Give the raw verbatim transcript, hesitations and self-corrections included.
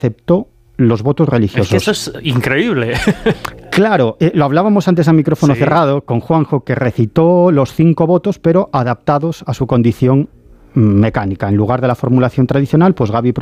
aceptó los votos religiosos. Es que eso es increíble. Claro, eh, lo hablábamos antes a micrófono sí. cerrado con Juanjo, que recitó los cinco votos, pero adaptados a su condición mecánica. En lugar de la formulación tradicional, pues Gavi